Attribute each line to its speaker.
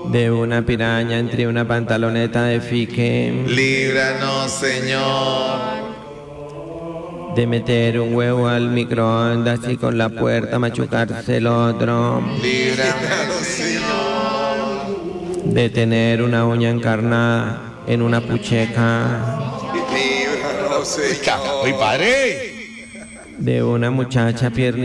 Speaker 1: De una piraña entre una pantaloneta de fique.
Speaker 2: Líbranos, Señor.
Speaker 1: De meter un huevo al microondas y con la puerta machucarse el otro.
Speaker 2: Líbranos, Señor.
Speaker 1: De tener una uña encarnada en una pucheca.
Speaker 2: Líbranos, Señor.
Speaker 3: ¡Uy, padre!
Speaker 1: De una muchacha piernita